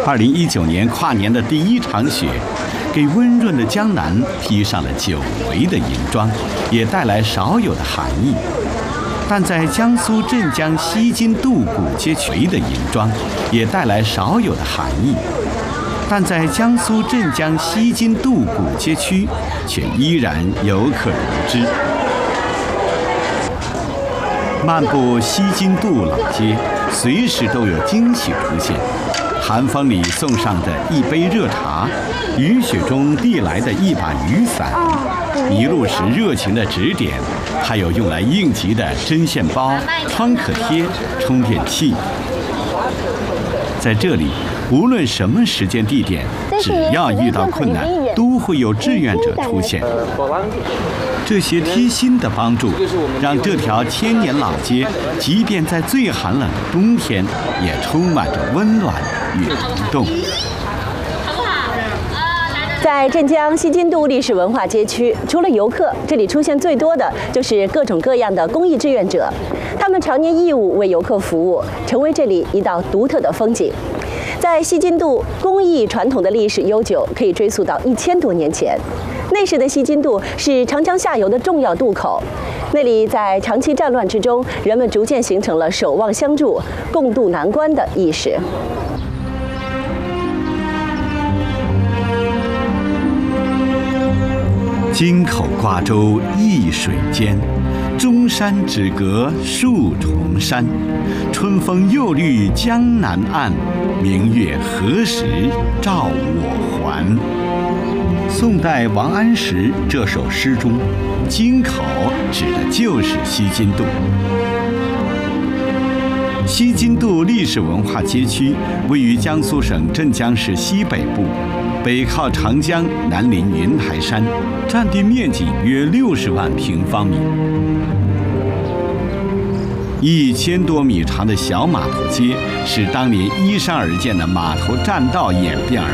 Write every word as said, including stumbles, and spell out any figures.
二零一九年跨年的第一场雪，给温润的江南披上了久违的银装，也带来少有的寒意。但在江苏镇江西津渡古街区的银装，也带来少有的寒意。但在江苏镇江西津渡古街区，却依然有可如知。漫步西津渡老街，随时都有惊喜出现。寒风里送上的一杯热茶，雨雪中递来的一把雨伞，一路时热情的指点，还有用来应急的针线包、创可贴、充电器。在这里，无论什么时间地点，只要遇到困难，都会有志愿者出现。这些贴心的帮助，让这条千年老街，即便在最寒冷的冬天，也充满着温暖与灵动。 在镇江西津渡历史文化街区，除了游客，这里出现最多的就是各种各样的公益志愿者，他们常年义务为游客服务，成为这里一道独特的风景。在西津渡，公益传统的历史悠久，可以追溯到一千多年前。那时的西津渡是长江下游的重要渡口，那里在长期战乱之中，人们逐渐形成了守望相助、共度难关的意识。 京口瓜洲一水间，中山只隔数重山。春风又绿江南岸，明月何时照我还？宋代王安石这首诗中，京口指的就是西津渡。西津渡历史文化街区位于江苏省镇江市西北部，北靠长江，南临云台山，占地面积约六十万平方米。一千多米长的小码头街，是当年依山而建的码头栈道演变而